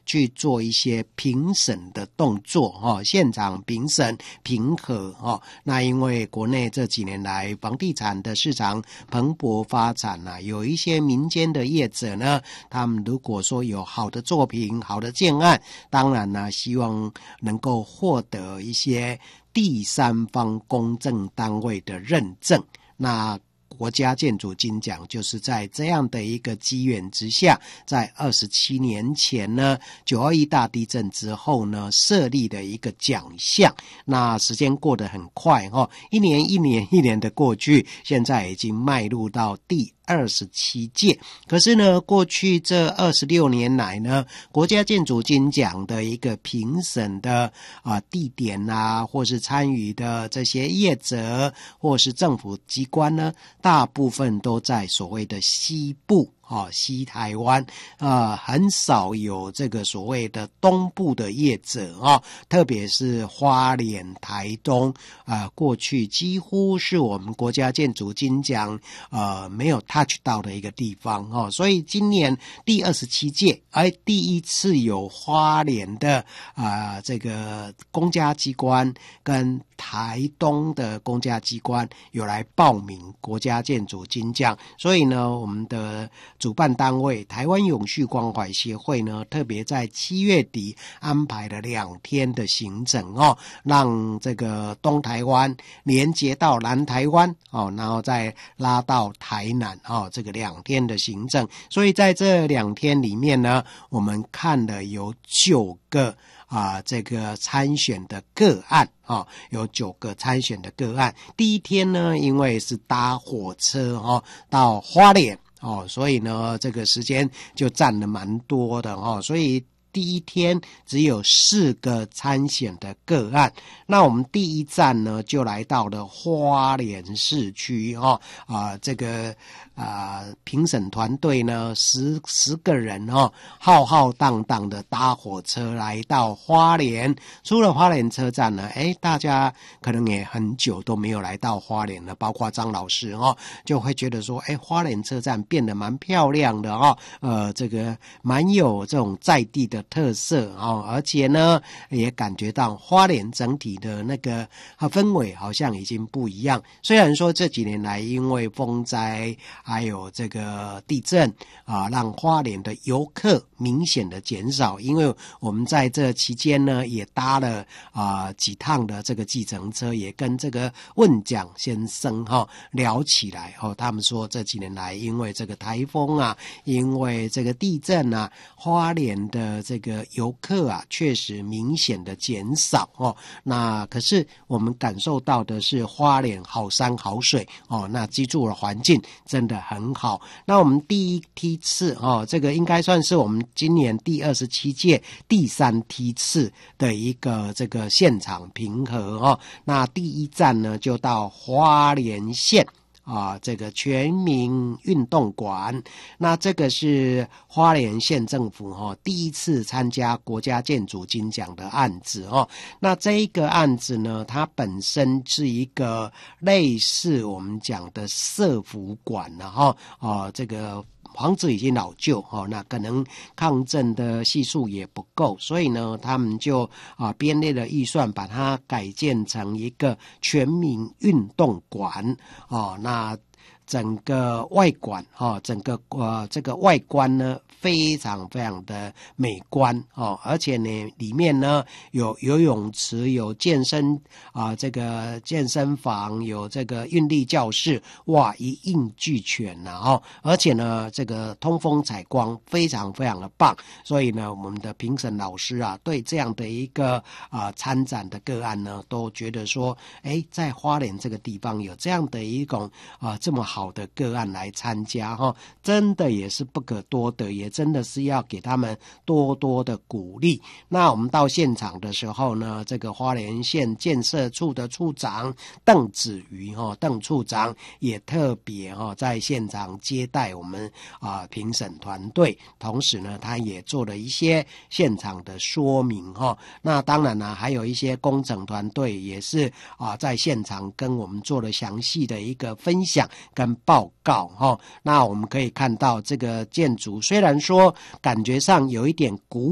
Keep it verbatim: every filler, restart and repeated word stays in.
去做一些评审的动作哦，现场评审评核哦。那因为国内这几年来房地产的市场蓬勃发展啊，有一些民间的业者呢，他们如果说有好的作品、好的建案，当然呢，希望能够获得一些第三方公证单位的认证。那国家建筑金奖就是在这样的一个机缘之下，在二十七年前呢，九二一大地震之后呢，设立的一个奖项。那时间过得很快哦，一年一年一年的过去，现在已经迈入到第二十七届。可是呢，过去这二十六年来呢，国家建筑金奖的一个评审的啊、呃、地点啊，或是参与的这些业者或是政府机关呢，大部分都在所谓的西部哦，西台湾啊、呃，很少有这个所谓的东部的业者啊、哦，特别是花莲、台东啊、呃，过去几乎是我们国家建筑金奖呃没有 touch 到的一个地方哦，所以今年第二十七届，而第一次有花莲的啊、呃、这个公家机关跟台东的公家机关有来报名国家建筑金奖，所以呢，我们的主办单位台湾永续关怀协会呢，特别在七月底安排了两天的行程哦，让这个东台湾连接到南台湾哦，然后再拉到台南哦，这个两天的行程。所以在这两天里面呢，我们看了有九个啊、呃，这个参选的个案啊、哦，有九个参选的个案。第一天呢，因为是搭火车哦到花莲。哦，所以呢，这个时间就占了蛮多的哦，所以第一天只有四个参选的个案。那我们第一站呢，就来到了花莲市区哦，啊、呃，这个啊、呃、评审团队呢，十十个人哦，浩浩荡荡的搭火车来到花莲。出了花莲车站呢，哎，大家可能也很久都没有来到花莲了，包括张老师哦，就会觉得说，哎，花莲车站变得蛮漂亮的哦，呃，这个蛮有这种在地的特色哦，而且呢，也感觉到花莲整体的那个氛围好像已经不一样。虽然说这几年来因为风灾还有这个地震啊，让花莲的游客明显的减少，因为我们在这期间呢也搭了啊几趟的这个计程车，也跟这个问蒋先生哈、哦、聊起来哦，他们说这几年来因为这个台风啊，因为这个地震啊，花莲的这个游客啊确实明显的减少哦。那可是我们感受到的是花莲好山好水哦，那居住的环境真的很好。那我们第一梯次哦，这个应该算是我们今年第二十七届第三梯次的一个这个现场评核哦。那第一站呢就到花莲县啊，这个全民运动馆，那这个是花莲县政府哦第一次参加国家建筑金奖的案子哦。那这一个案子呢，它本身是一个类似我们讲的社福馆了哈哦，这个房子已经老旧哦，那可能抗震的系数也不够，所以呢，他们就啊编列了预算，把它改建成一个全民运动馆哦。那整个外观哦，整个呃这个外观呢，非常非常的美观哦，而且呢，里面呢有游泳池，有健身啊、呃，这个健身房，有这个运力教室，哇，一应俱全呐哦，而且呢，这个通风采光非常非常的棒，所以呢，我们的评审老师啊，对这样的一个啊、呃、参展的个案呢，都觉得说，哎，在花莲这个地方有这样的一种啊、呃、这么好的个案来参加哈、哦，真的也是不可多得，也真的是要给他们多多的鼓励。那我们到现场的时候呢，这个花莲县建设处的处长邓子瑜哈、哦，邓处长也特别哈、哦、在现场接待我们啊、呃、评审团队，同时呢，他也做了一些现场的说明哈、哦。那当然呢，还有一些工程团队也是啊、呃、在现场跟我们做了详细的一个分享跟报告哈、哦。那我们可以看到这个建筑虽然说感觉上有一点古